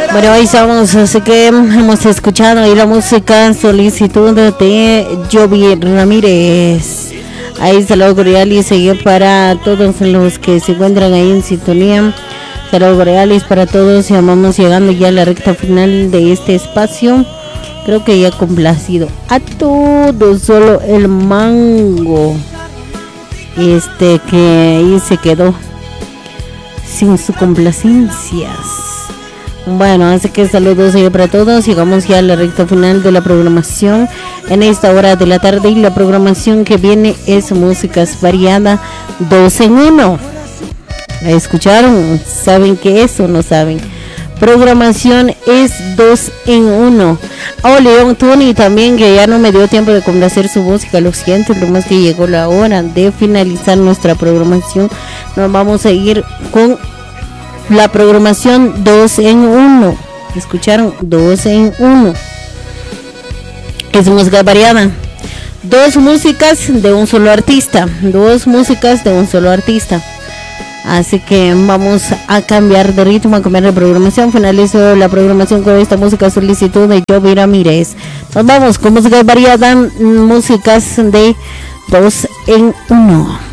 Bueno, ahí estamos, así que hemos escuchado ahí la música Solicitud de Jovi Ramírez. Ahí saludos cordiales para todos los que se encuentran ahí en sintonía. Saludos cordiales para todos y vamos llegando ya a la recta final de este espacio. Creo que ya he complacido a todos, solo el mango que ahí se quedó sin su complacencias. Bueno, así que saludos para todos. Llegamos ya a la recta final de la programación en esta hora de la tarde, y la programación que viene es músicas variadas 2 en 1. ¿La escucharon? ¿Saben qué es o no saben? Programación es 2 en 1. León Tony también, que ya no me dio tiempo de complacer su música. Lo siento, lo más que llegó la hora de finalizar nuestra programación. Nos vamos a ir con la programación 2 en 1. ¿Escucharon? 2 en 1. Es música variada. 2 músicas de un solo artista. 2 músicas de un solo artista. Así que vamos a cambiar de ritmo, a cambiar de programación. Finalizo la programación con esta música Solicitud de Jovi Ramírez. Nos vamos con música variada, músicas de 2 en 1.